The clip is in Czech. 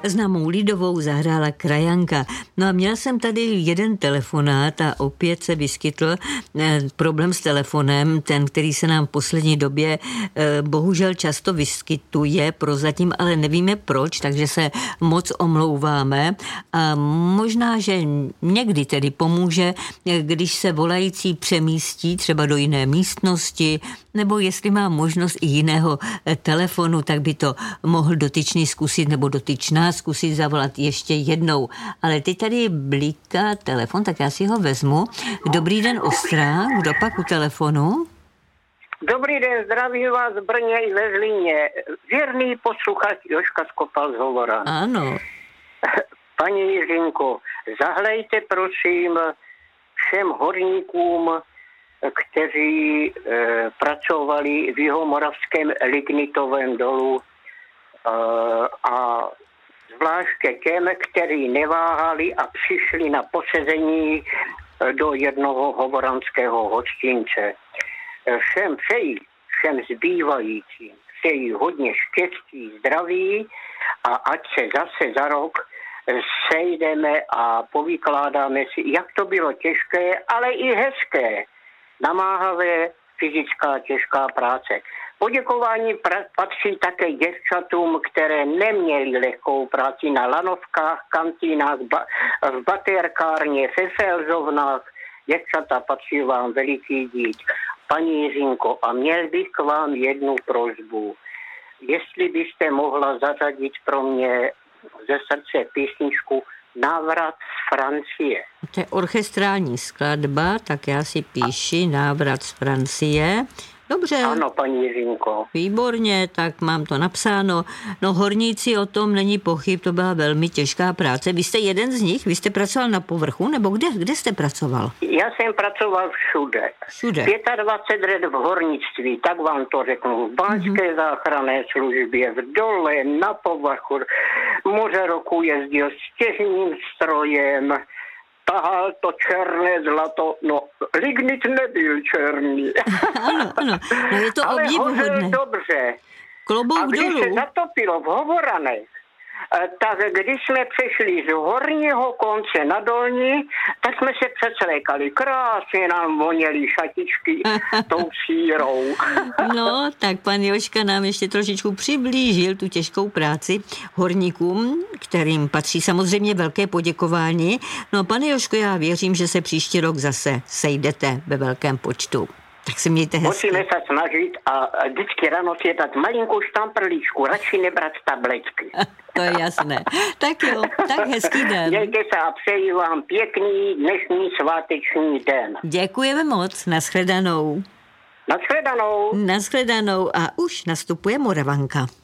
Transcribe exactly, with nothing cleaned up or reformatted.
Známou lidovou zahrála krajanka. No a měla jsem tady jeden telefonát a opět se vyskytl eh, problém s telefonem, ten, který se nám v poslední době eh, bohužel často vyskytuje, prozatím ale nevíme proč, takže se moc omlouváme a možná, že někdy tedy pomůže, když se volající přemístí třeba do jiné místnosti, nebo jestli má možnost i jiného telefonu, tak by to mohl dotyčný zkusit nebo dotyčná zkusit zavolat ještě jednou. Ale teď tady bliká telefon, tak já si ho vezmu. Dobrý den, Ostrá, kdo pak u telefonu? Dobrý den, zdravím vás v Brně i ve Zlíně. Věrný posluchač Jožka Skopal z Hovora. Ano. Paní Jiřinko, zahlejte prosím všem horníkům, kteří e, pracovali v jihomoravském lignitovém dolu e, a zvláště těm, kteří neváhali a přišli na posezení do jednoho hovoranského hostince. Všem přeji, všem zbývajícím, přeji hodně štěstí, zdraví a ať se zase za rok sejdeme a povykládáme si, jak to bylo těžké, ale i hezké, namáhavé, fyzická těžká práce. Poděkování pra- patří také děvčatům, které neměly lehkou práci na lanovkách, kantýnách, ba- v batérkárně, ve felzovnách. Děvčata, patří vám veliký dík. Paní Jiřinko, a měl bych k vám jednu prosbu. Jestli byste mohla zařadit pro mě ze srdce písničku Návrat z Francie. To je orchestrální skladba, tak já si píši Návrat z Francie. Dobře. Ano, paní Jiřinko. Výborně, tak mám to napsáno. No horníci, o tom není pochyb, to byla velmi těžká práce. Vy jste jeden z nich? Vy jste pracoval na povrchu? Nebo kde, kde jste pracoval? Já jsem pracoval všude. Všude. dvacet pět let v hornictví, tak vám to řeknu. V báňské mm-hmm. záchranné službě, v dole, na povrchu. Moře roku jezdil s těžním strojem. Tahal to černé zlato, no lignit nebyl černý. Ano, ano, no je to obdivuhodné. Ale hořel dobře. Klobouk a když dolů. se zatopilo v Hovoranech, tak když jsme přešli z horního konce na dolní, tak jsme se přeclékali. Krásně nám voněly šatičky tou sírou. No, tak pan Jožka nám ještě trošičku přiblížil tu těžkou práci horníkům, kterým patří samozřejmě velké poděkování. No, pane Jožko, já věřím, že se příští rok zase sejdete ve velkém počtu. Tak se mějte hezky. Musíme se snažit a vždycky ráno si je dát malinkou štamprlíčku, radši nebrat tabletky. To je jasné. Tak jo, tak hezký den. Mějte se a přeji vám pěkný dnešní sváteční den. Děkujeme moc, nashledanou. Nashledanou. Nashledanou a už nastupuje Moravanka.